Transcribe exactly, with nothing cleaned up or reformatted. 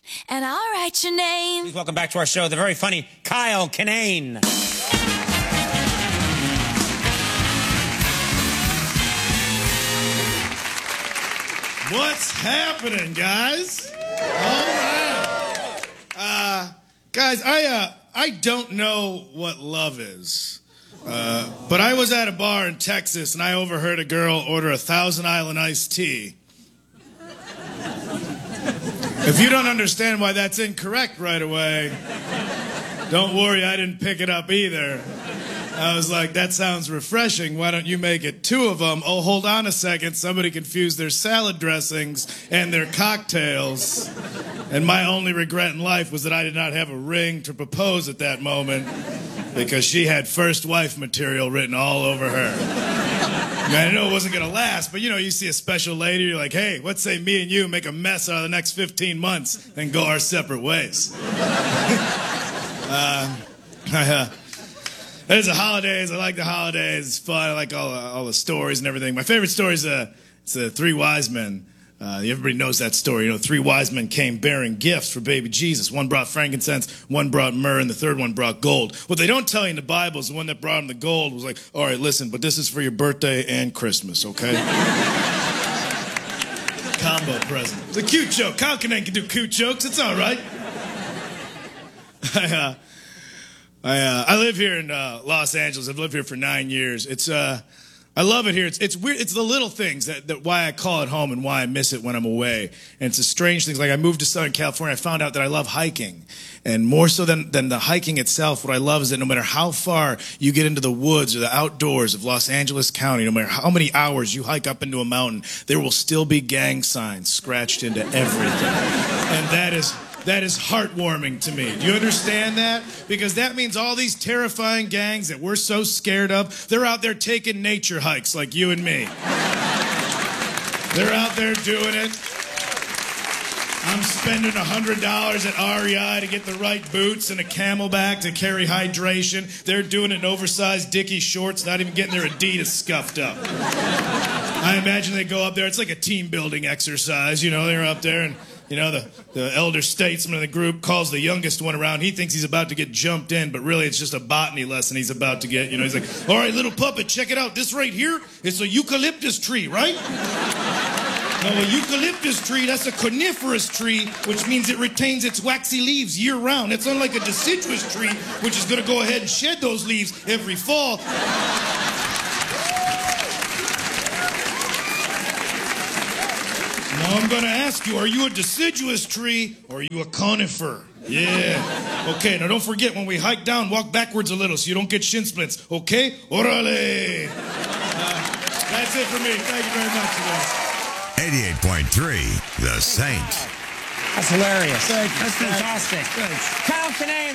and I'll write your name. Please welcome back to our show the very funny Kyle Kinane. What's happening, guys? All right. Uh, guys, I, uh, I don't know what love is. Uh, but I was at a bar in Texas, and I overheard a girl order a Thousand Island iced tea. If you don't understand why that's incorrect right away, don't worry, I didn't pick it up either. I was like, that sounds refreshing. Why don't you make it two of them? Oh, hold on a second. Somebody confused their salad dressings and their cocktails. And my only regret in life was that I did not have a ring to propose at that moment because she had first wife material written all over her. I, mean, I know it wasn't going to last, but you know, you see a special lady, you're like, hey, let's say me and you make a mess out of the next fifteen months and go our separate ways. uh, I, uh, There's the holidays. I like the holidays. It's fun. I like all, uh, all the stories and everything. My favorite story is uh, it's the Three Wise Men. Uh, everybody knows that story. You know, three wise men came bearing gifts for baby Jesus. One brought frankincense, one brought myrrh, and the third one brought gold. What they don't tell you in the Bible is the one that brought him the gold was like, all right, listen, but this is for your birthday and Christmas, okay? Combo present. It's a cute joke. Kyle Kinane can do cute jokes. It's all right. I, uh... I, uh, I live here in uh, Los Angeles. I've lived here for nine years. It's uh, I love it here. It's it's weird. It's the little things that, that why I call it home and why I miss it when I'm away. And it's the strange things. Like I moved to Southern California. I found out that I love hiking, and more so than than the hiking itself, what I love is that no matter how far you get into the woods or the outdoors of Los Angeles County, no matter how many hours you hike up into a mountain, there will still be gang signs scratched into everything, and that is. That is heartwarming to me. Do you understand that? Because that means all these terrifying gangs that we're so scared of, they're out there taking nature hikes like you and me. They're out there doing it. I'm spending one hundred dollars at R E I to get the right boots and a Camelback to carry hydration. They're doing it in oversized Dickie shorts, not even getting their Adidas scuffed up. I imagine they go up there. It's like a team building exercise. You know, they're up there and... You know, the, the elder statesman of the group calls the youngest one around. He thinks he's about to get jumped in, but really it's just a botany lesson he's about to get. You know, he's like, all right, little puppet, check it out. This right here is a eucalyptus tree, right? Now, a eucalyptus tree, that's a coniferous tree, which means it retains its waxy leaves year-round. It's unlike a deciduous tree, which is going to go ahead and shed those leaves every fall. Now I'm going to ask you, are you a deciduous tree or are you a conifer? Yeah. Okay, now don't forget, when we hike down, walk backwards a little so you don't get shin splints. Okay? Orale. Uh, that's it for me. Thank you very much, guys. eighty-eight point three, The Saint. That's hilarious. Thank you. That's fantastic. Thanks. Kyle Kinane.